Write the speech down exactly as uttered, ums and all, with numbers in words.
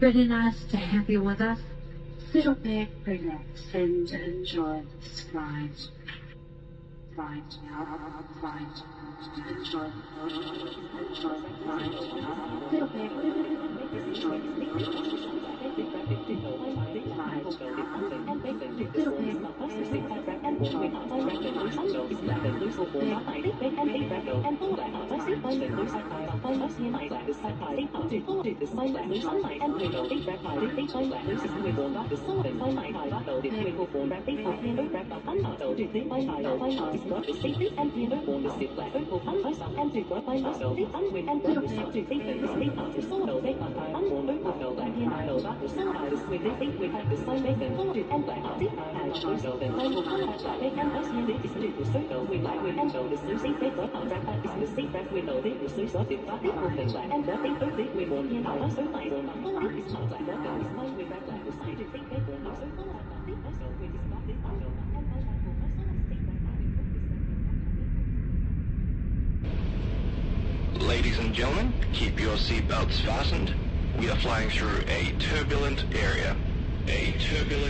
Really nice to have you with us. Settle back, relax, and enjoy this ride. Ride, ride, enjoy, enjoy, ride. Settle back, enjoy, Ladies and gentlemen, keep your seatbelts fastened. We are flying through a turbulent area. A turbulent